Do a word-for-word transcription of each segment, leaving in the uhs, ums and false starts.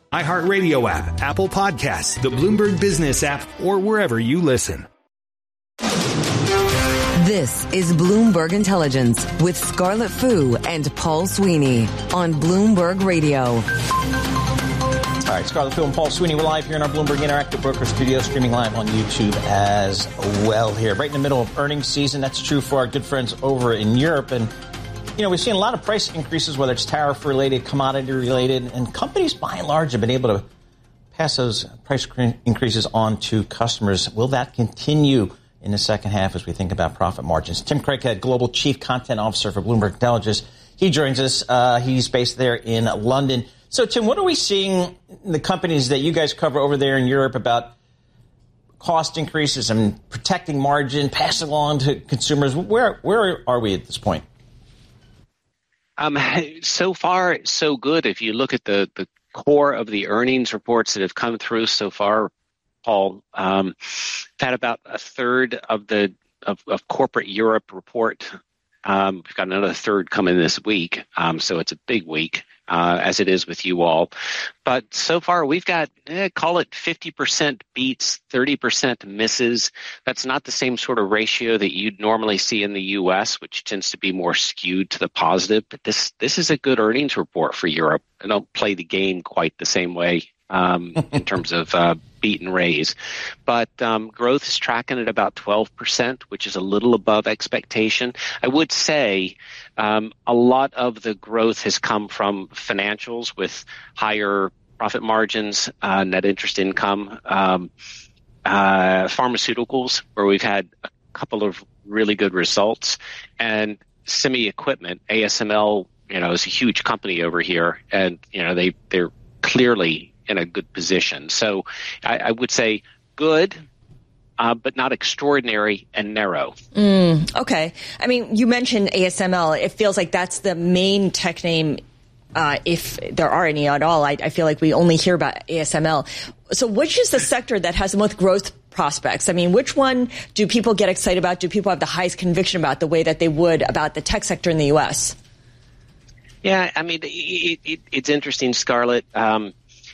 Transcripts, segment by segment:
iHeartRadio app, Apple Podcasts, the Bloomberg Business app, or wherever you listen. This is Bloomberg Intelligence with Scarlett Fu and Paul Sweeney on Bloomberg Radio. All right, Scarlett Fu and Paul Sweeney, we're live here in our Bloomberg Interactive Broker Studio, streaming live on YouTube as well here. Right in the middle of earnings season. That's true for our good friends over in Europe. And, you know, we've seen a lot of price increases, whether it's tariff-related, commodity-related, and companies, by and large, have been able to pass those price increases on to customers. Will that continue in the second half as we think about profit margins? Tim Craighead, Global Chief Content Officer for Bloomberg Intelligence. He joins us. Uh, he's based there in London. So, Tim, what are we seeing in the companies that you guys cover over there in Europe about cost increases and protecting margin, passing along to consumers? Where where are we at this point? Um, so far, so good. If you look at the, the core of the earnings reports that have come through so far, Paul, um, we've had about a third of the of, of corporate Europe report. Um, we've got another third coming this week, um, so it's a big week, uh, as it is with you all. But so far, we've got, eh, call it fifty percent beats, thirty percent misses. That's not the same sort of ratio that you'd normally see in the U S, which tends to be more skewed to the positive. But this this is a good earnings report for Europe. I don't play the game quite the same way um, in terms of uh, beat and raise. But um, growth is tracking at about twelve percent, which is a little above expectation. I would say um, a lot of the growth has come from financials with higher profit margins, uh, net interest income, um, uh, pharmaceuticals, where we've had a couple of really good results, and semi equipment. A S M L, you know, is a huge company over here, and you know they they're clearly in a good position. So I, I would say good, uh, but not extraordinary and narrow. Mm, okay. I mean, you mentioned A S M L. It feels like that's the main tech name, uh, if there are any at all. I, I feel like we only hear about A S M L. So which is the sector that has the most growth prospects? I mean, which one do people get excited about? Do people have the highest conviction about the way that they would about the tech sector in the U S? Yeah, I mean, it, it, it's interesting, Scarlett. Um,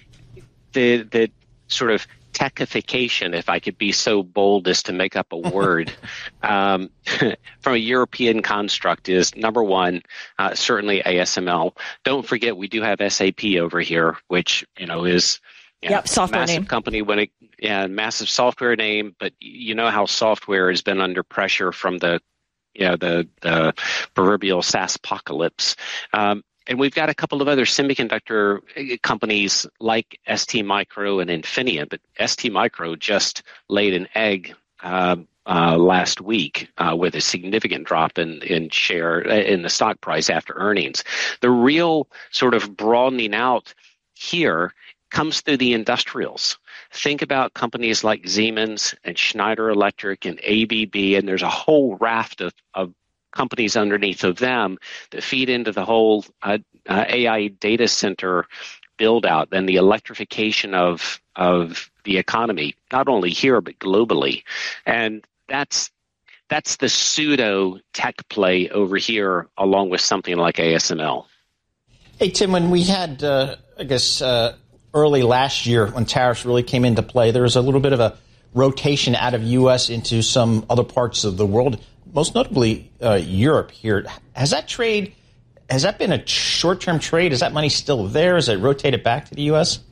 The, the sort of techification, if I could be so bold as to make up a word, um, from a European construct is, number one, uh, certainly A S M L. Don't forget, we do have S A P over here, which, you know, is you know, yep, software massive name. company when it, yeah, massive software name, but you know how software has been under pressure from the, you know, the, the proverbial SaaS apocalypse. Um, And we've got a couple of other semiconductor companies like S T Micro and Infineon, but S T Micro just laid an egg uh, uh, last week uh, with a significant drop in, in share in the stock price after earnings. The real sort of broadening out here comes through the industrials. Think about companies like Siemens and Schneider Electric and A B B, and there's a whole raft of, of companies underneath of them that feed into the whole uh, uh, A I data center build out and the electrification of of the economy, not only here but globally. And that's that's the pseudo tech play over here, along with something like A S M L. Hey, Tim, when we had, uh, I guess, uh, early last year when tariffs really came into play, there was a little bit of a rotation out of U S into some other parts of the world, most notably uh, Europe here. Has that trade, has that been a short-term trade? Is that money still there? Is it rotated back to the U S?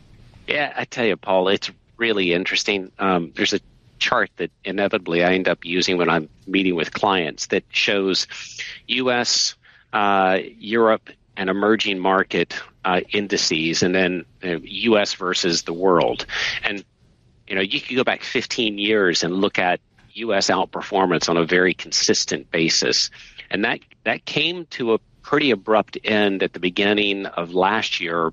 Yeah, I tell you, Paul, it's really interesting. Um, there's a chart that inevitably I end up using when I'm meeting with clients that shows U S, uh, Europe, and emerging market uh, indices, and then uh, U S versus the world. And, you know, you could go back fifteen years and look at U S outperformance on a very consistent basis. And that, that came to a pretty abrupt end at the beginning of last year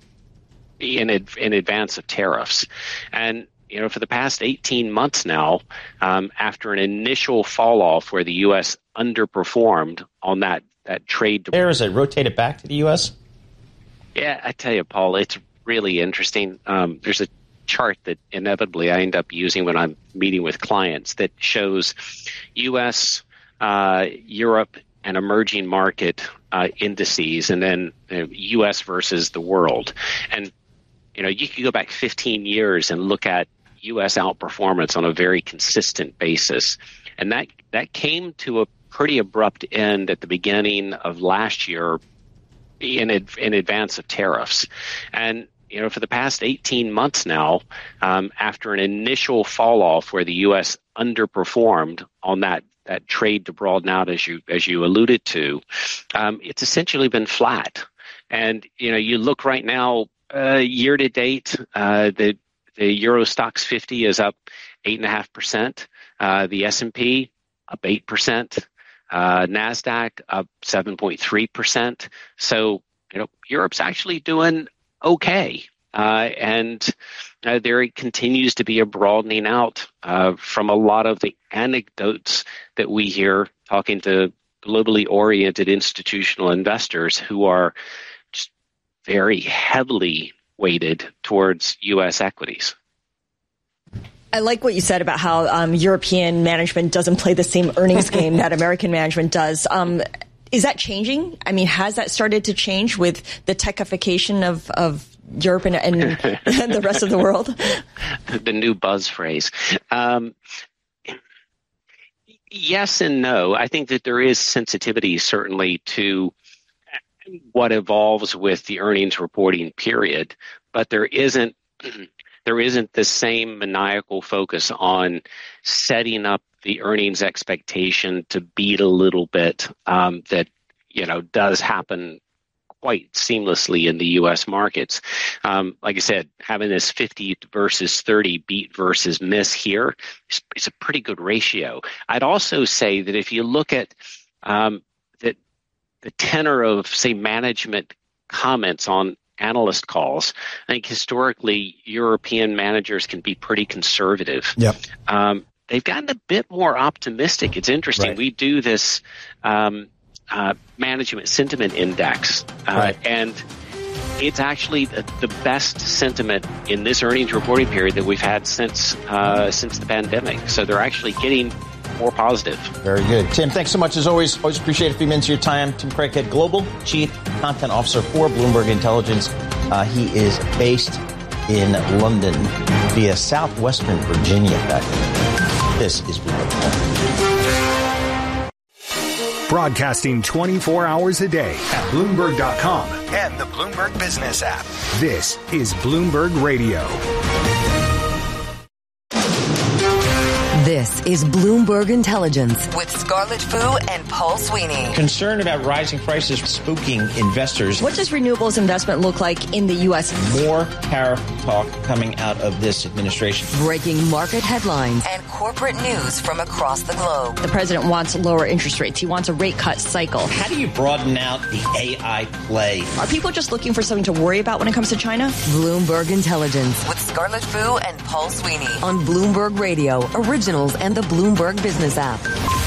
in, in advance of tariffs. And, you know, for the past eighteen months now, um, after an initial fall off where the U S underperformed on that, that trade. There is it rotated back to the U S? Yeah, I tell you, Paul, it's really interesting. Um, there's a chart that inevitably I end up using when I'm meeting with clients that shows U S, uh, Europe, and emerging market uh, indices, and then uh, U S versus the world. And, you know, you could go back fifteen years and look at U S outperformance on a very consistent basis. And that, that came to a pretty abrupt end at the beginning of last year in, in advance of tariffs. And, you know, for the past eighteen months now, um, after an initial fall off where the U S underperformed on that, that trade to broaden out, as you, as you alluded to, um, it's essentially been flat. And, you know, you look right now, uh, year to date, uh, the, the Euro Stoxx fifty is up eight point five percent. Uh, the S and P up eight percent. Uh, NASDAQ up seven point three percent. So, you know, Europe's actually doing okay. Uh, and uh, there continues to be a broadening out uh, from a lot of the anecdotes that we hear talking to globally oriented institutional investors who are just very heavily weighted towards U S equities. I like what you said about how um, European management doesn't play the same earnings game that American management does. Um, is that changing? I mean, has that started to change with the techification of, of Europe and, and, and the rest of the world? The new buzz phrase. Um, yes and no. I think that there is sensitivity certainly to what evolves with the earnings reporting period, but there isn't there isn't the same maniacal focus on setting up the earnings expectation to beat a little bit um, that you know does happen quite seamlessly in the U S markets. Um, like I said, having this fifty versus thirty beat versus miss here is, is a pretty good ratio. I'd also say that if you look at um, that the tenor of, say, management comments on analyst calls, I think historically European managers can be pretty conservative. Yep. Um, they've gotten a bit more optimistic. It's interesting. Right. We do this um, uh, management sentiment index, uh, right. and it's actually the, the best sentiment in this earnings reporting period that we've had since uh, since the pandemic. So they're actually getting more positive. Very good. Tim, thanks so much as always. Always appreciate a few minutes of your time. Tim Craighead, Global Chief Content Officer for Bloomberg Intelligence. Uh, he is based in London via Southwestern Virginia. This is Bloomberg. Broadcasting twenty-four hours a day at Bloomberg dot com and the Bloomberg Business app. This is Bloomberg Radio. This is Bloomberg Intelligence with Scarlett Fu and Paul Sweeney. Concern about rising prices spooking investors. What does renewables investment look like in the U S? More tariff talk coming out of this administration. Breaking market headlines and corporate news from across the globe. The president wants lower interest rates. He wants a rate cut cycle. How do you broaden out the A I play? Are people just looking for something to worry about when it comes to China? Bloomberg Intelligence with Scarlett Fu and Paul Sweeney on Bloomberg Radio, Originals and the Bloomberg Business app.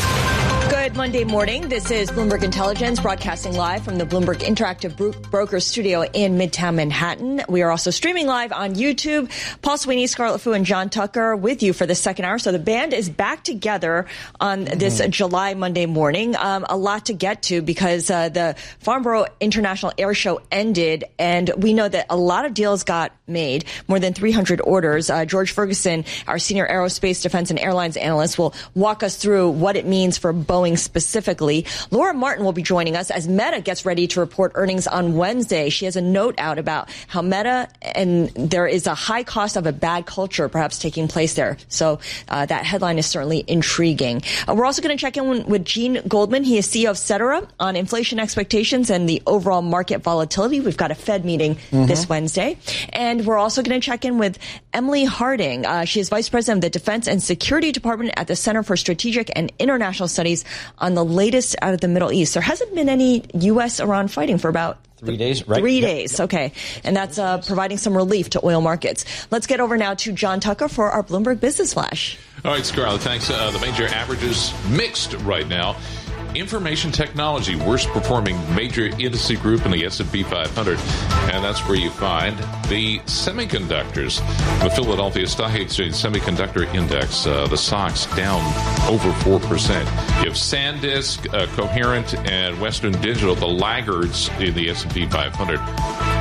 Good Monday morning. This is Bloomberg Intelligence, broadcasting live from the Bloomberg Interactive Bro- Brokers studio in Midtown Manhattan. We are also streaming live on YouTube. Paul Sweeney, Scarlett Fu, and John Tucker with you for the second hour. So the band is back together on this mm-hmm. July Monday morning. Um, a lot to get to because uh, the Farnborough International Air Show ended, and we know that a lot of deals got made, more than three hundred orders. Uh, George Ferguson, our senior aerospace, defense, and airlines analyst, will walk us through what it means for Boeing specifically. Laura Martin will be joining us as Meta gets ready to report earnings on Wednesday. She has a note out about how Meta, and there is a high cost of a bad culture perhaps taking place there. So uh, that headline is certainly intriguing. Uh, we're also going to check in with Gene Goldman. He is C E O of Cetera on inflation expectations and the overall market volatility. We've got a Fed meeting mm-hmm. this Wednesday. And we're also going to check in with Emily Harding. Uh, she is Vice President of the Defense and Security Department at the Center for Strategic and International Studies on the latest out of the Middle East. There hasn't been any U S Iran fighting for about Three days, right? Three yep. days, okay. And that's uh, providing some relief to oil markets. Let's get over now to John Tucker for our Bloomberg Business Flash. All right, Scarlett, thanks. Uh, the major averages mixed right now. Information technology, worst performing major industry group in the S and P five hundred, and that's where you find the semiconductors. The Philadelphia Stock Exchange Semiconductor Index, uh, the stocks down over four percent. You have SanDisk, uh, Coherent, and Western Digital, the laggards in the S and P five hundred.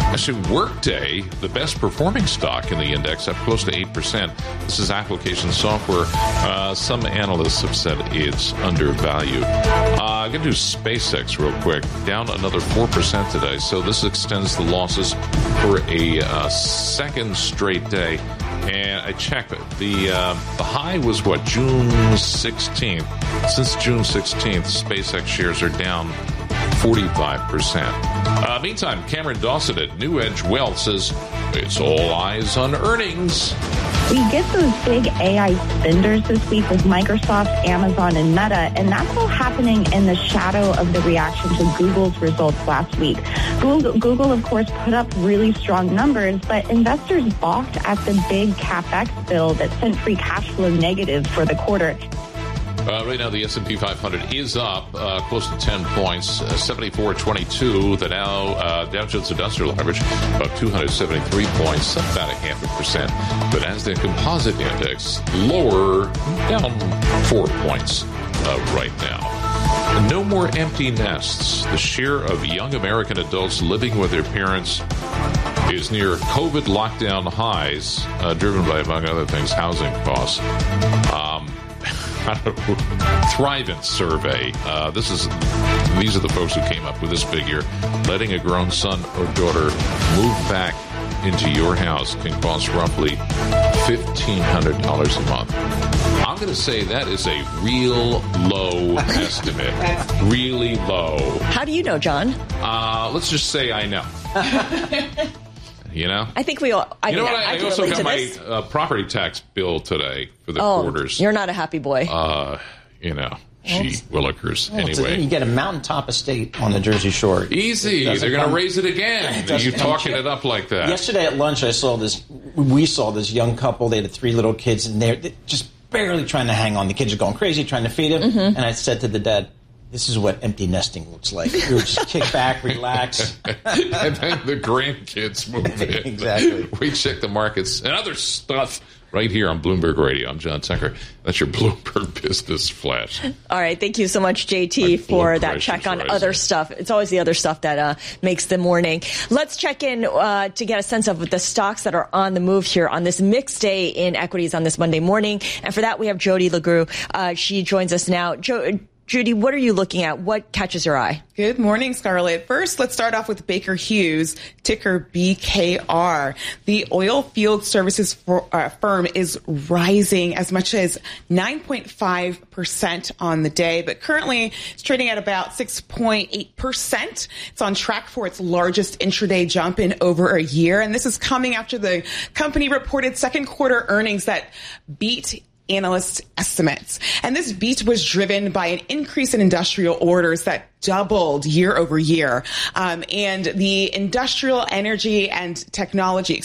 Actually, Workday, the best performing stock in the index, up close to eight percent. This is application software. Uh, some analysts have said it's undervalued. Uh, I'm going to do SpaceX real quick. Down another four percent today. So this extends the losses for a uh, second straight day. And I checked it. The, uh, the high was, what, June sixteenth. Since June sixteenth, SpaceX shares are down forty-five percent. Uh, meantime, Cameron Dawson at New Edge Wealth says it's all eyes on earnings. We get those big A I spenders this week with Microsoft, Amazon, and Meta, and that's all happening in the shadow of the reaction to Google's results last week. Google, Google, of course, put up really strong numbers, but investors balked at the big CapEx bill that sent free cash flow negative for the quarter. Uh, right now, the S and P five hundred is up uh, close to ten points, uh, seventy-four twenty-two. The Dow, uh, Dow Jones Industrial Average about two hundred seventy-three points, up about a half a percent. But Nasdaq Composite Index lower, down four points uh, right now. And no more empty nests. The share of young American adults living with their parents is near COVID lockdown highs, uh, driven by, among other things, housing costs. Um, Thrivent survey. Uh, this is these are the folks who came up with this figure. Letting a grown son or daughter move back into your house can cost roughly fifteen hundred dollars a month. I'm going to say that is a real low estimate. Really low. How do you know, John? Uh, let's just say I know. You know? I think we all... I you know mean, what? I, I, I also got my uh, uh, property tax bill today for the oh, quarters. You're not a happy boy. Uh, you know, gee willikers. Well, anyway. A, you get a mountaintop estate on the Jersey Shore. Easy. They're going to raise it again. You talking it up like that. Yesterday at lunch, I saw this... We saw this young couple. They had three little kids, and they're just barely trying to hang on. The kids are going crazy, trying to feed them. Mm-hmm. And I said to the dad, this is what empty nesting looks like. You just kick back, relax. And then the grandkids move in. Exactly. We check the markets and other stuff right here on Bloomberg Radio. I'm John Tucker. That's your Bloomberg Business Flash. All right. Thank you so much, J T, My for that check on rising. other stuff. It's always the other stuff that uh, makes the morning. Let's check in uh, to get a sense of the stocks that are on the move here on this mixed day in equities on this Monday morning. And for that, we have Jody LeGroux. Uh, she joins us now. Jo- Judy, what are you looking at? What catches your eye? Good morning, Scarlett. First, let's start off with Baker Hughes, ticker B K R. The oil field services for, uh, firm is rising as much as nine point five percent on the day, but currently it's trading at about six point eight percent. It's on track for its largest intraday jump in over a year, and this is coming after the company reported second quarter earnings that beat analyst estimates. And this beat was driven by an increase in industrial orders that doubled year over year. Um, and the industrial, energy, and technology